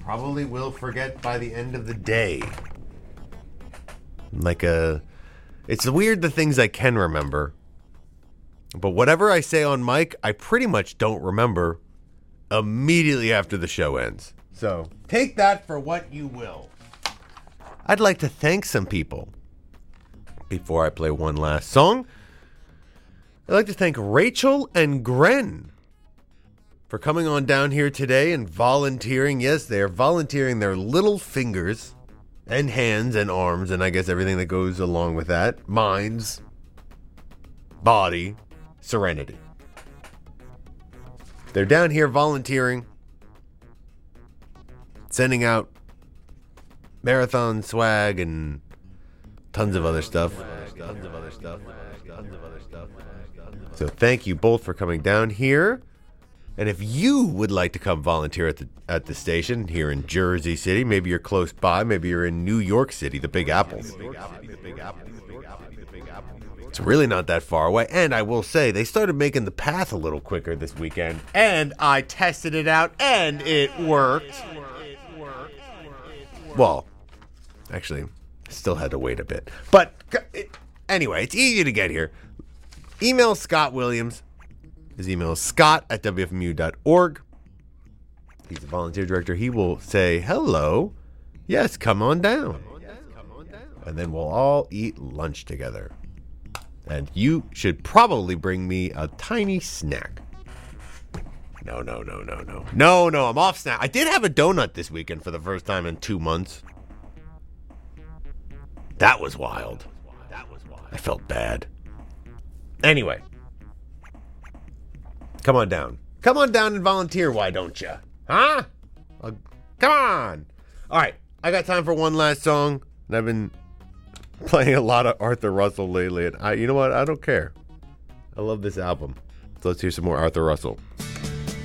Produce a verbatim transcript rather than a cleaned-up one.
probably will forget by the end of the day. Like a... It's weird the things I can remember. But whatever I say on mic, I pretty much don't remember immediately after the show ends. So, take that for what you will. I'd like to thank some people. Before I play one last song, I'd like to thank Rachel and Gren for coming on down here today and volunteering. Yes, they are volunteering their little fingers and hands and arms and I guess everything that goes along with that. Minds, body, serenity. They're down here volunteering, sending out marathon swag and tons of other stuff. Tons of other stuff. Tons of other stuff. So thank you both for coming down here. And if you would like to come volunteer at the at the station here in Jersey City, maybe you're close by, maybe you're in New York City, the Big Apple. It's really not that far away. And I will say, they started making the path a little quicker this weekend. And I tested it out, and it worked. Well, actually, still had to wait a bit. But it, anyway, it's easy to get here. Email Scott Williams. His email is scott at w f m u dot org. He's the volunteer director. He will say, hello. Yes, come on down. And then we'll all eat lunch together. And you should probably bring me a tiny snack. No, no, no, no, no. No, no, I'm off snack. I did have a donut this weekend for the first time in two months. That was wild. That was wild. I felt bad. Anyway. Come on down. Come on down and volunteer, why don't you? Huh? Uh, come on. All right. I got time for one last song. And I've been playing a lot of Arthur Russell lately. And I, you know what? I don't care. I love this album. So let's hear some more Arthur Russell.